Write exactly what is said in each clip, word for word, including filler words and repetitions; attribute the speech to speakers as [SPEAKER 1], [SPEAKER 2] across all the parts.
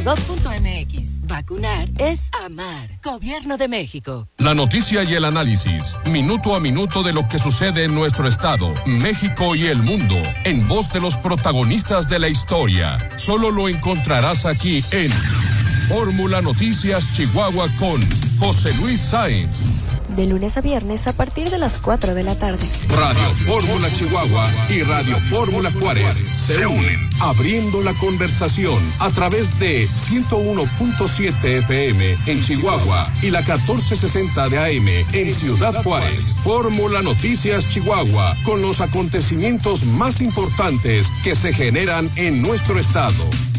[SPEAKER 1] punto gov punto mx. Vacunar es amar. Gobierno de México.
[SPEAKER 2] La noticia y el análisis, minuto a minuto de lo que sucede en nuestro estado, México y el mundo, en voz de los protagonistas de la historia. Solo lo encontrarás aquí en Fórmula Noticias Chihuahua con José Luis Sáenz.
[SPEAKER 3] De lunes a viernes a partir de las cuatro de la tarde.
[SPEAKER 2] Radio Fórmula Chihuahua y Radio Fórmula Juárez se unen, abriendo la conversación a través de ciento uno punto siete F M en Chihuahua y la catorce sesenta de A M en Ciudad Juárez. Fórmula Noticias Chihuahua, con los acontecimientos más importantes que se generan en nuestro estado.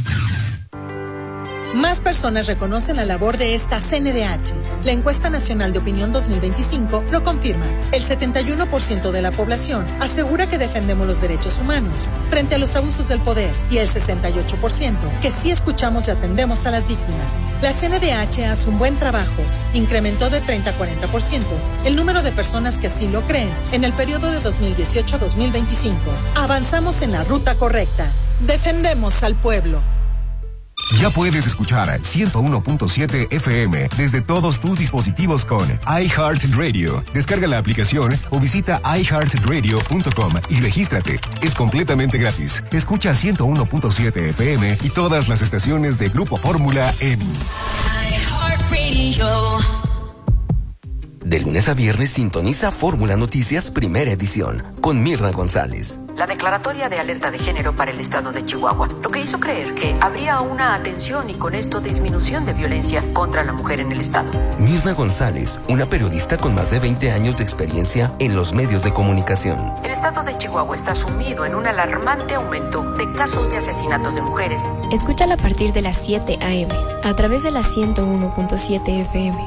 [SPEAKER 4] Más personas reconocen la labor de esta C N D H. La encuesta nacional de opinión dos mil veinticinco lo confirma. El setenta y uno por ciento de la población asegura que defendemos los derechos humanos frente a los abusos del poder y el sesenta y ocho por ciento que sí escuchamos y atendemos a las víctimas. La C N D H hace un buen trabajo. Incrementó de treinta a cuarenta por ciento el número de personas que así lo creen en el periodo de dos mil dieciocho a dos mil veinticinco. Avanzamos en la ruta correcta. Defendemos al pueblo.
[SPEAKER 5] Ya puedes escuchar ciento uno punto siete F M desde todos tus dispositivos con iHeartRadio. Descarga la aplicación o visita i heart radio punto com y regístrate. Es completamente gratis. Escucha ciento uno punto siete F M y todas las estaciones de Grupo Fórmula en
[SPEAKER 6] iHeartRadio. De lunes a viernes sintoniza Fórmula Noticias Primera Edición con Mirna González.
[SPEAKER 7] La declaratoria de alerta de género para el estado de Chihuahua, lo que hizo creer que habría una atención y con esto disminución de violencia contra la mujer en el estado.
[SPEAKER 6] Mirna González, una periodista con más de veinte años de experiencia en los medios de comunicación.
[SPEAKER 7] El estado de Chihuahua está sumido en un alarmante aumento de casos de asesinatos de mujeres.
[SPEAKER 3] Escúchala a partir de las siete a eme a través de la ciento uno punto siete F M.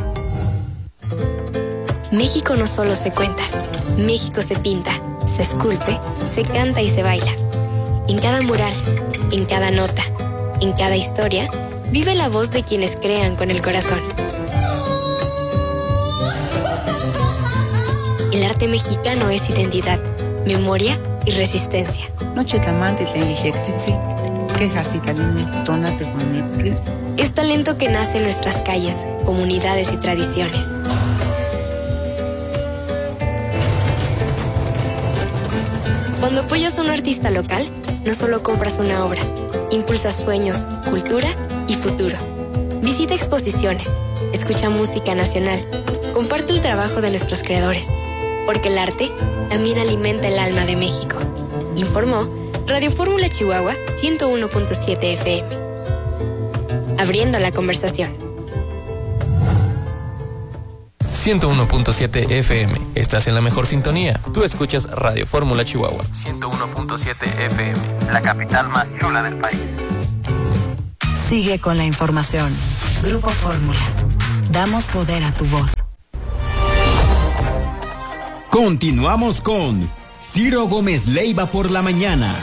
[SPEAKER 3] México no solo se cuenta, México se pinta, se esculpe, se canta y se baila. En cada mural, en cada nota, en cada historia, vive la voz de quienes crean con el corazón. El arte mexicano es identidad, memoria y resistencia. Es talento que nace en nuestras calles, comunidades y tradiciones. Cuando apoyas a un artista local, no solo compras una obra, impulsas sueños, cultura y futuro. Visita exposiciones, escucha música nacional, comparte el trabajo de nuestros creadores, porque el arte también alimenta el alma de México. Informó Radio Fórmula Chihuahua ciento uno punto siete F M. Abriendo la conversación.
[SPEAKER 8] ciento uno punto siete F M. Estás en la mejor sintonía. Tú escuchas Radio Fórmula Chihuahua. ciento uno punto siete F M.
[SPEAKER 9] La capital más chula del país.
[SPEAKER 10] Sigue con la información. Grupo Fórmula. Damos poder a tu voz.
[SPEAKER 11] Continuamos con Ciro Gómez Leiva por la mañana.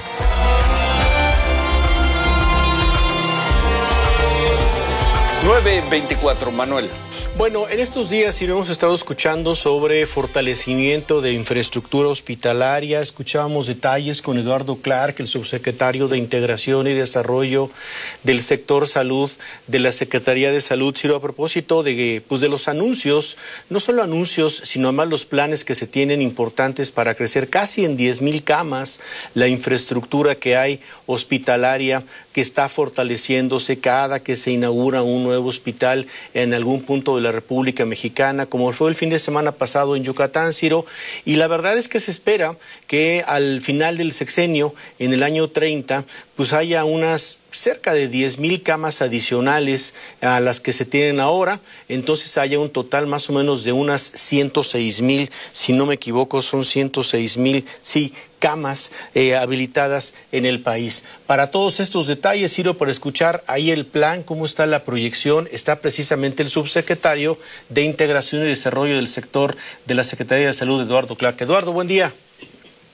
[SPEAKER 12] nueve veinticuatro, Manuel. Bueno, en estos días hemos estado escuchando sobre fortalecimiento de infraestructura hospitalaria. Escuchábamos detalles con Eduardo Clark, el subsecretario de Integración y Desarrollo del sector salud de la Secretaría de Salud. Ciro, a propósito de, pues, de los anuncios, no solo anuncios, sino además los planes que se tienen importantes para crecer casi en diez mil camas, la infraestructura que hay hospitalaria que está fortaleciéndose cada que se inaugura un nuevo hospital en algún punto de la República Mexicana, como fue el fin de semana pasado en Yucatán, Ciro, y la verdad es que se espera que al final del sexenio, en el año treinta, pues haya unas cerca de diez mil camas adicionales a las que se tienen ahora, entonces haya un total más o menos de unas ciento seis mil, si no me equivoco, son ciento seis mil, sí, camas eh, habilitadas en el país. Para todos estos detalles, Ciro, para escuchar ahí el plan, cómo está la proyección, está precisamente el subsecretario de Integración y Desarrollo del Sector de la Secretaría de Salud, Eduardo Clark. Eduardo, buen día.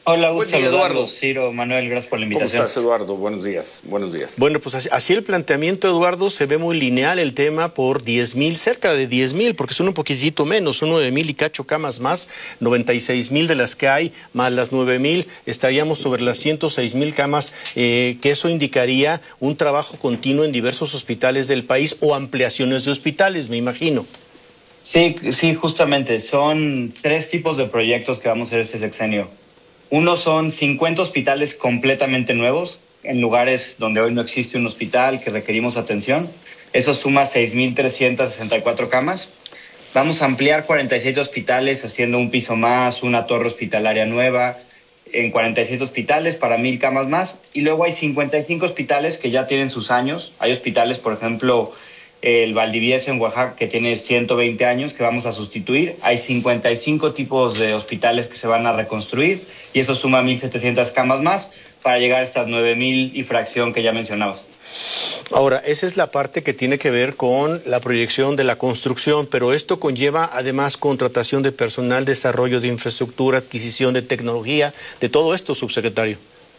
[SPEAKER 13] Hola, gusto Eduardo, Ciro, Manuel, gracias por la invitación.
[SPEAKER 14] ¿Cómo estás, Eduardo? Buenos días, buenos días.
[SPEAKER 12] Bueno, pues así, así el planteamiento, Eduardo, se ve muy lineal el tema por diez mil, cerca de diez mil, porque son un poquitito menos, son nueve mil y cacho camas más, noventa y seis mil de las que hay, más las nueve mil, estaríamos sobre las ciento seis mil camas, eh, que eso indicaría un trabajo continuo en diversos hospitales del país o ampliaciones de hospitales, me imagino.
[SPEAKER 13] Sí, sí, justamente, son tres tipos de proyectos que vamos a hacer este sexenio. Uno son cincuenta hospitales completamente nuevos, en lugares donde hoy no existe un hospital que requerimos atención. Eso suma seis mil trescientas sesenta y cuatro camas. Vamos a ampliar cuarenta y siete hospitales, haciendo un piso más, una torre hospitalaria nueva, en cuarenta y siete hospitales para mil camas más. Y luego hay cincuenta y cinco hospitales que ya tienen sus años. Hay hospitales, por ejemplo, el Valdivieso en Oaxaca, que tiene ciento veinte años, que vamos a sustituir. Hay cincuenta y cinco tipos de hospitales que se van a reconstruir y eso suma mil setecientas camas más para llegar a estas nueve mil y fracción que ya mencionabas.
[SPEAKER 12] Ahora, esa es la parte que tiene que ver con la proyección de la construcción, pero esto conlleva además contratación de personal, desarrollo de infraestructura, adquisición de tecnología, de todo esto, subsecretario.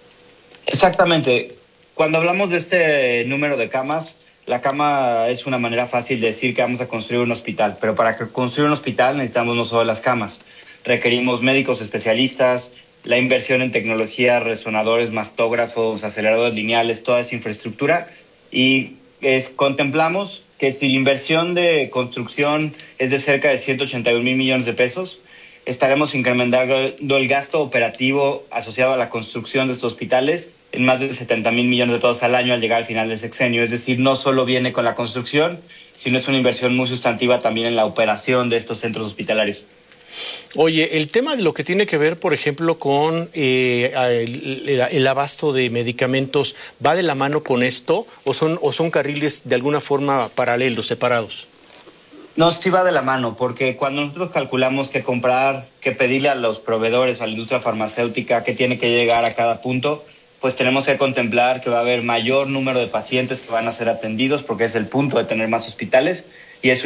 [SPEAKER 13] Exactamente. Cuando hablamos de este número de camas, la cama es una manera fácil de decir que vamos a construir un hospital, pero para construir un hospital necesitamos no solo las camas, requerimos médicos especialistas, la inversión en tecnología, resonadores, mastógrafos, aceleradores lineales, toda esa infraestructura, y es, contemplamos que si la inversión de construcción es de cerca de ciento ochenta y un mil millones de pesos, estaremos incrementando el gasto operativo asociado a la construcción de estos hospitales en más de setenta mil millones de pesos al año al llegar al final del sexenio. Es decir, no solo viene con la construcción, sino es una inversión muy sustantiva también en la operación de estos centros hospitalarios.
[SPEAKER 12] Oye, el tema de lo que tiene que ver, por ejemplo, con eh, el, el, el abasto de medicamentos, ¿va de la mano con esto o son, o son carriles de alguna forma paralelos, separados?
[SPEAKER 13] No, sí va de la mano, porque cuando nosotros calculamos qué comprar, qué pedirle a los proveedores, a la industria farmacéutica, qué tiene que llegar a cada punto, pues tenemos que contemplar que va a haber mayor número de pacientes que van a ser atendidos, porque es el punto de tener más hospitales, y eso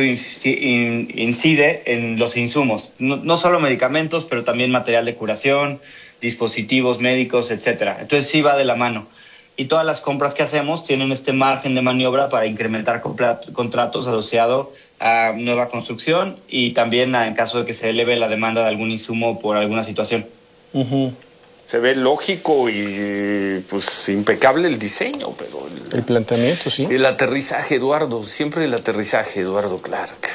[SPEAKER 13] incide en los insumos, no, no solo medicamentos, pero también material de curación, dispositivos médicos, etcétera. Entonces sí va de la mano. Y todas las compras que hacemos tienen este margen de maniobra para incrementar contratos asociados a nueva construcción y también a, en caso de que se eleve la demanda de algún insumo por alguna situación.
[SPEAKER 14] Uh-huh. Se ve lógico y pues impecable el diseño, pero el,
[SPEAKER 12] el planteamiento, sí.
[SPEAKER 14] El aterrizaje, Eduardo, siempre el aterrizaje, Eduardo Clark.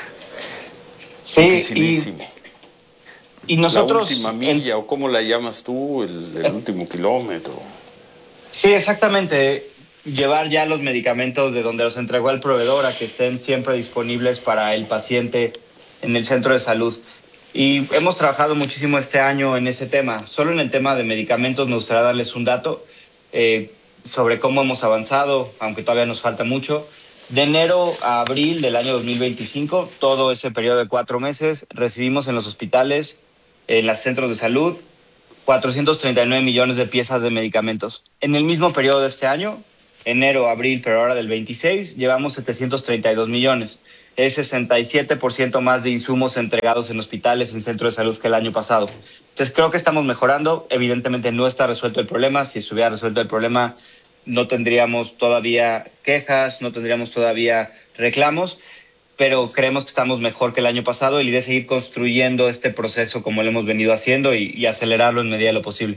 [SPEAKER 13] Sí,
[SPEAKER 14] dificilísimo.
[SPEAKER 13] Y, y nosotros...
[SPEAKER 14] La última milla, el, o cómo la llamas tú, el, el eh, último kilómetro.
[SPEAKER 13] Sí, exactamente. Llevar ya los medicamentos de donde los entregó el proveedor a que estén siempre disponibles para el paciente en el centro de salud. Y hemos trabajado muchísimo este año en ese tema. Solo en el tema de medicamentos me gustaría darles un dato eh, sobre cómo hemos avanzado, aunque todavía nos falta mucho. De enero a abril del año dos mil veinticinco, todo ese periodo de cuatro meses, recibimos en los hospitales, en los centros de salud, cuatrocientos treinta y nueve millones de piezas de medicamentos. En el mismo periodo de este año, enero, abril, pero ahora del veintiséis, llevamos setecientos treinta y dos millones. Es sesenta y siete por ciento más de insumos entregados en hospitales, en centros de salud que el año pasado. Entonces creo que estamos mejorando. Evidentemente no está resuelto el problema. Si estuviera resuelto el problema, no tendríamos todavía quejas, no tendríamos todavía reclamos, pero creemos que estamos mejor que el año pasado y la idea es seguir construyendo este proceso como lo hemos venido haciendo y, y acelerarlo en medida de lo posible.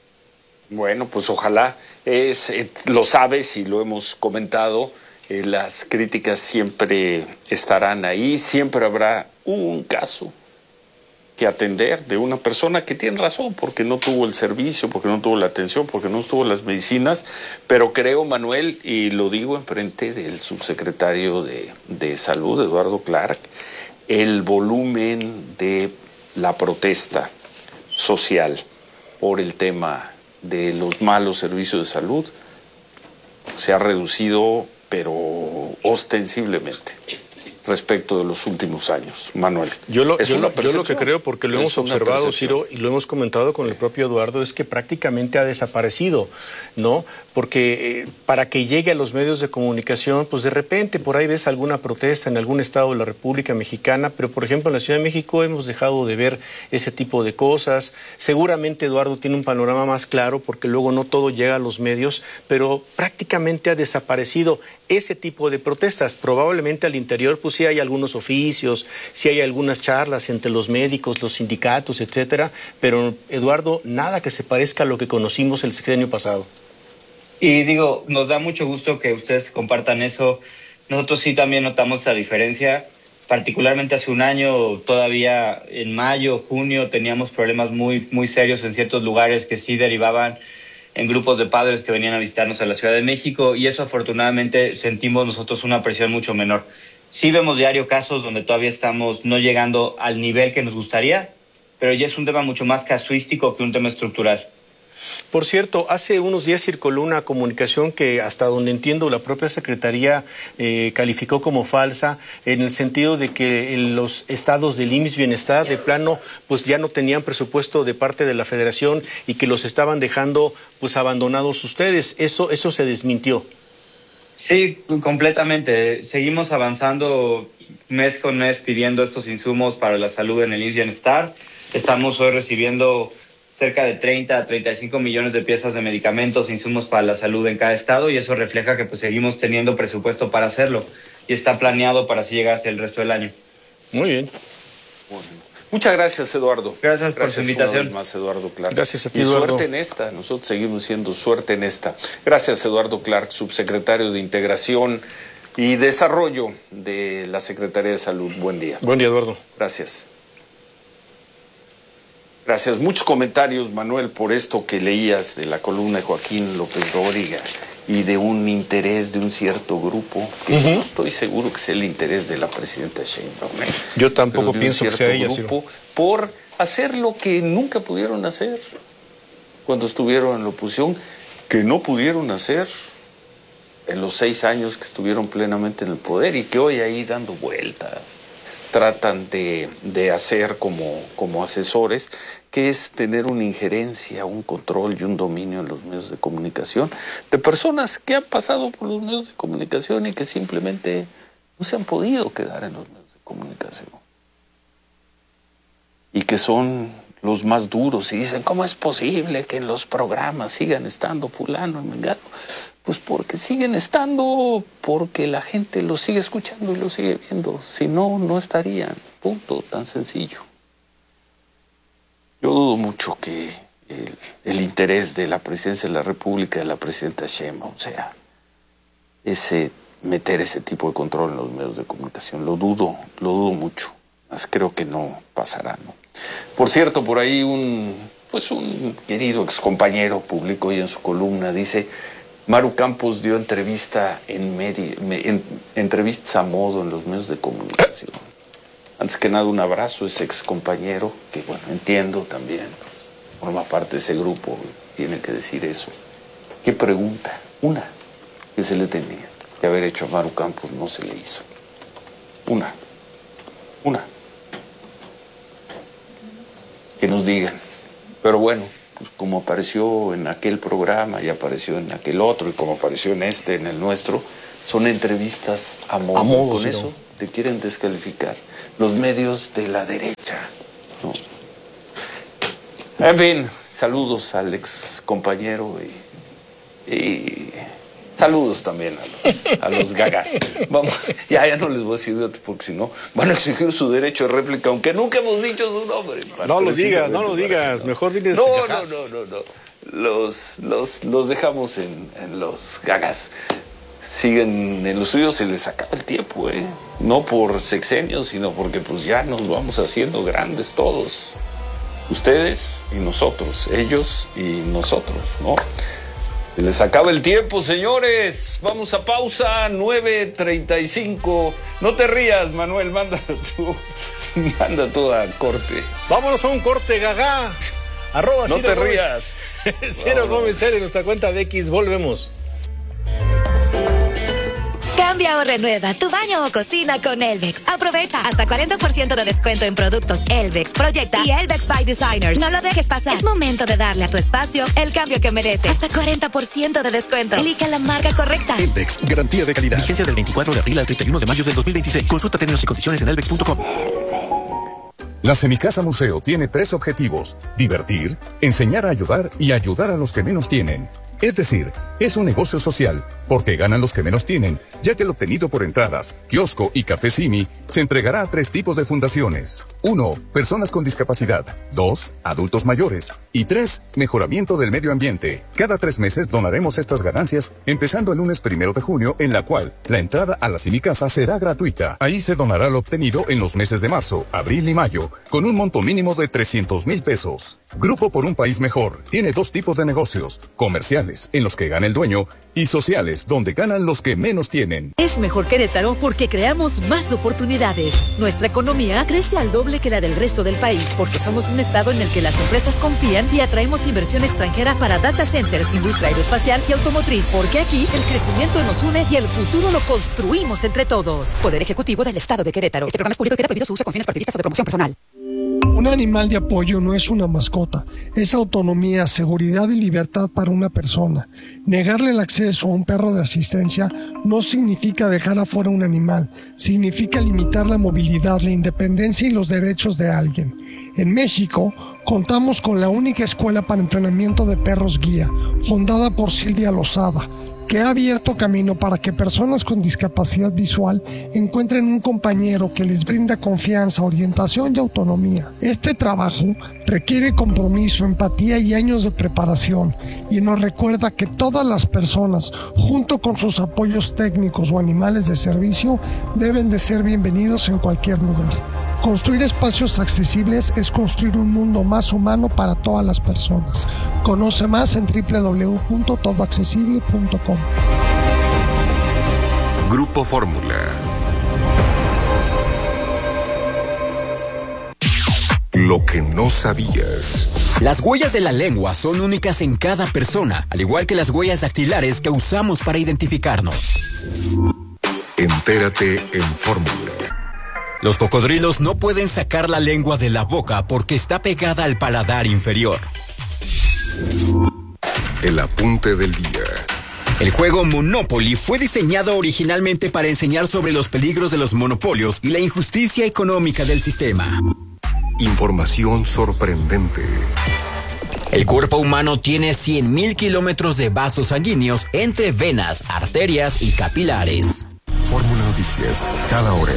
[SPEAKER 14] Bueno, pues ojalá. Es, eh, lo sabes y lo hemos comentado. Eh, las críticas siempre estarán ahí, siempre habrá un caso que atender de una persona que tiene razón, porque no tuvo el servicio, porque no tuvo la atención, porque no tuvo las medicinas, pero creo, Manuel, y lo digo enfrente del subsecretario de, de Salud, Eduardo Clark, el volumen de la protesta social por el tema de los malos servicios de salud se ha reducido pero ostensiblemente. respecto de los últimos años, Manuel.
[SPEAKER 12] Yo lo,
[SPEAKER 14] ¿Es
[SPEAKER 12] yo,
[SPEAKER 14] una
[SPEAKER 12] lo, yo lo que creo, porque lo
[SPEAKER 14] es
[SPEAKER 12] hemos observado, Ciro, y lo hemos comentado con el propio Eduardo, es que prácticamente ha desaparecido, ¿no? Porque eh, para que llegue a los medios de comunicación, pues de repente por ahí ves alguna protesta en algún estado de la República Mexicana, pero por ejemplo en la Ciudad de México hemos dejado de ver ese tipo de cosas. Seguramente Eduardo tiene un panorama más claro, porque luego no todo llega a los medios, pero prácticamente ha desaparecido ese tipo de protestas. Probablemente al interior pues sí hay algunos oficios, sí hay algunas charlas entre los médicos, los sindicatos, etcétera, pero Eduardo, nada que se parezca a lo que conocimos el sexenio pasado.
[SPEAKER 13] Y digo, nos da mucho gusto que ustedes compartan eso. Nosotros sí también notamos esa diferencia, particularmente hace un año, todavía en mayo, junio, teníamos problemas muy, muy serios en ciertos lugares que sí derivaban en grupos de padres que venían a visitarnos a la Ciudad de México, y eso afortunadamente sentimos nosotros una presión mucho menor. Sí vemos diario casos donde todavía estamos no llegando al nivel que nos gustaría, pero ya es un tema mucho más casuístico que un tema estructural.
[SPEAKER 12] Por cierto, hace unos días circuló una comunicación que, hasta donde entiendo, la propia Secretaría eh, calificó como falsa, en el sentido de que en los estados del I M S S Bienestar de plano pues ya no tenían presupuesto de parte de la Federación y que los estaban dejando pues abandonados ustedes. Eso, eso se desmintió.
[SPEAKER 13] Sí, completamente. Seguimos avanzando mes con mes pidiendo estos insumos para la salud en el I M S S Bienestar. Estamos hoy recibiendo cerca de treinta a treinta y cinco millones de piezas de medicamentos e insumos para la salud en cada estado, y eso refleja que pues seguimos teniendo presupuesto para hacerlo y está planeado para así llegar hacia el resto del año.
[SPEAKER 12] Muy bien.
[SPEAKER 14] Bueno. Muchas gracias, Eduardo.
[SPEAKER 13] Gracias, gracias por su invitación.
[SPEAKER 14] Una vez más, Eduardo Clark.
[SPEAKER 12] Gracias a ti,
[SPEAKER 14] y
[SPEAKER 12] Eduardo.
[SPEAKER 14] Suerte en esta. Nosotros seguimos siendo suerte en esta. Gracias, Eduardo Clark, subsecretario de Integración y Desarrollo de la Secretaría de Salud. Buen día.
[SPEAKER 12] Buen día, Eduardo.
[SPEAKER 14] Gracias. Gracias. Muchos comentarios, Manuel, por esto que leías de la columna de Joaquín López Dóriga y de un interés de un cierto grupo, que uh-huh. no estoy seguro que sea el interés de la presidenta Sheinbaum.
[SPEAKER 12] Yo tampoco pienso que sea ella,
[SPEAKER 14] grupo, por hacer lo que nunca pudieron hacer cuando estuvieron en la oposición, que no pudieron hacer en los seis años que estuvieron plenamente en el poder y que hoy ahí dando vueltas tratan de, de hacer como, como asesores, que es tener una injerencia, un control y un dominio en los medios de comunicación de personas que han pasado por los medios de comunicación y que simplemente no se han podido quedar en los medios de comunicación. Y que son los más duros y dicen, ¿cómo es posible que en los programas sigan estando fulano y mengano? Pues porque siguen estando, porque la gente los sigue escuchando y los sigue viendo. Si no, no estarían. Punto, tan sencillo. Yo dudo mucho que el, el interés de la presidencia de la República, de la presidenta Sheinbaum, o sea, ese meter ese tipo de control en los medios de comunicación. Lo dudo, lo dudo mucho. Más creo que no pasará, ¿no? Por cierto, por ahí un, pues un querido excompañero publicó hoy en su columna, dice, Maru Campos dio entrevista en, medio, en entrevistas a modo en los medios de comunicación. Antes que nada, un abrazo a ese excompañero, que bueno, entiendo también, forma parte de ese grupo, tiene que decir eso. ¿Qué pregunta? Una que se le tenía que haber hecho a Maru Campos, no se le hizo. Una. Una. Que nos digan. Pero bueno, pues como apareció en aquel programa y apareció en aquel otro y como apareció en este, en el nuestro, son entrevistas a modo. A modo Con sí, eso no. Te quieren descalificar. Los medios de la derecha, ¿no? En fin, saludos al ex compañero y, y saludos también a los, a los gagas. Vamos, ya, ya no les voy a decir porque si no van a exigir su derecho de réplica, aunque nunca hemos dicho su nombre.
[SPEAKER 12] No lo digas, no lo digas, no. Mejor diles
[SPEAKER 14] no,
[SPEAKER 12] gagas.
[SPEAKER 14] No, no, no, no. Los, los, los dejamos en, en los gagas. Siguen en los suyos, se les acaba el tiempo, ¿eh? No por sexenios, sino porque pues ya nos vamos haciendo grandes todos. Ustedes y nosotros, ellos y nosotros, ¿no? Se les acaba el tiempo, señores. Vamos a pausa, nueve treinta y cinco. No te rías, Manuel, manda tú, manda tú a corte.
[SPEAKER 12] Vámonos a un corte, gaga. Arroba
[SPEAKER 14] no
[SPEAKER 12] Ciro
[SPEAKER 14] te
[SPEAKER 12] Gómez.
[SPEAKER 14] rías.
[SPEAKER 12] Ciro Gómez en nuestra cuenta de X, volvemos.
[SPEAKER 10] Cambia
[SPEAKER 15] Limpia o renueva tu baño o cocina con Elvex. Aprovecha hasta cuarenta por ciento de descuento en productos Elvex, Proyecta y Elvex by Designers. No lo dejes pasar. Es momento de darle a tu espacio el cambio que merece. Hasta cuarenta por ciento de descuento. Elija la marca correcta.
[SPEAKER 16] Elvex, garantía de calidad. Vigencia del veinticuatro de abril al treinta y uno de mayo del dos mil veintiséis. Consulta términos y condiciones en elvex punto com.
[SPEAKER 17] La Semicasa Museo tiene tres objetivos: divertir, enseñar a ayudar y ayudar a los que menos tienen. Es decir, es un negocio social, porque ganan los que menos tienen, ya que el obtenido por entradas, kiosco y café Simi se entregará a tres tipos de fundaciones. Uno, personas con discapacidad. Dos, adultos mayores. Y tres, mejoramiento del medio ambiente. Cada tres meses donaremos estas ganancias, empezando el lunes primero de junio, en la cual la entrada a la Semicasa será gratuita. Ahí se donará lo obtenido en los meses de marzo, abril y mayo, con un monto mínimo de trescientos mil pesos. Grupo por un País Mejor tiene dos tipos de negocios: comerciales, en los que gana el dueño, y sociales, donde ganan los que menos tienen.
[SPEAKER 18] Es mejor Querétaro porque creamos más oportunidades. Nuestra economía crece al doble que la del resto del país porque somos un estado en el que las empresas confían y atraemos inversión extranjera para data centers, industria aeroespacial y automotriz. Porque aquí el crecimiento nos une y el futuro lo construimos entre todos. Poder Ejecutivo del Estado de Querétaro. Este programa es público y queda prohibido su uso con fines partidistas o de promoción personal.
[SPEAKER 19] Un animal de apoyo no es una mascota, es autonomía, seguridad y libertad para una persona. Negarle el acceso a un perro de asistencia no significa dejar afuera un animal, significa limitar la movilidad, la independencia y los derechos de alguien. En México, contamos con la única escuela para entrenamiento de perros guía, fundada por Silvia Lozada, que ha abierto camino para que personas con discapacidad visual encuentren un compañero que les brinda confianza, orientación y autonomía. Este trabajo requiere compromiso, empatía y años de preparación, y nos recuerda que todas las personas, junto con sus apoyos técnicos o animales de servicio, deben de ser bienvenidos en cualquier lugar. Construir espacios accesibles es construir un mundo más humano para todas las personas. Conoce más en doble u doble u doble u punto todo accesible punto com.
[SPEAKER 5] Grupo Fórmula. Lo que no sabías.
[SPEAKER 20] Las huellas de la lengua son únicas en cada persona, al igual que las huellas dactilares que usamos para identificarnos.
[SPEAKER 5] Entérate en Fórmula.
[SPEAKER 20] Los cocodrilos no pueden sacar la lengua de la boca porque está pegada al paladar inferior.
[SPEAKER 5] El apunte del día.
[SPEAKER 20] El juego Monopoly fue diseñado originalmente para enseñar sobre los peligros de los monopolios y la injusticia económica del sistema.
[SPEAKER 5] Información sorprendente.
[SPEAKER 20] El cuerpo humano tiene cien mil kilómetros de vasos sanguíneos entre venas, arterias y capilares.
[SPEAKER 5] Fórmula Noticias, cada hora.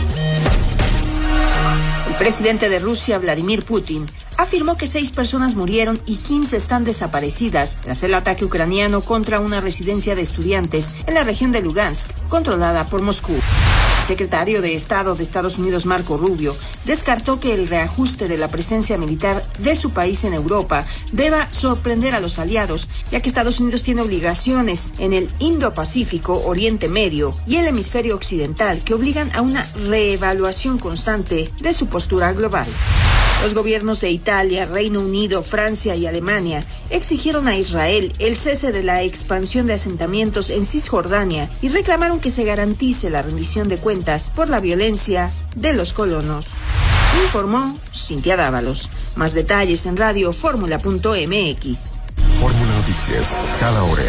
[SPEAKER 21] El presidente de Rusia, Vladimir Putin, afirmó que seis personas murieron y quince están desaparecidas tras el ataque ucraniano contra una residencia de estudiantes en la región de Lugansk, controlada por Moscú. El secretario de Estado de Estados Unidos, Marco Rubio, descartó que el reajuste de la presencia militar de su país en Europa deba sorprender a los aliados, ya que Estados Unidos tiene obligaciones en el Indo-Pacífico, Oriente Medio y el hemisferio occidental que obligan a una reevaluación constante de su postura global. Los gobiernos de Italia, Reino Unido, Francia y Alemania exigieron a Israel el cese de la expansión de asentamientos en Cisjordania y reclamaron que se garantice la rendición de cuentas por la violencia de los colonos. Informó Cintia Dávalos. Más detalles en radio fórmula punto m x.
[SPEAKER 5] Fórmula Noticias, cada hora.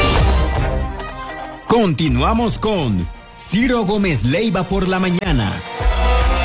[SPEAKER 11] Continuamos con Ciro Gómez Leiva por la mañana.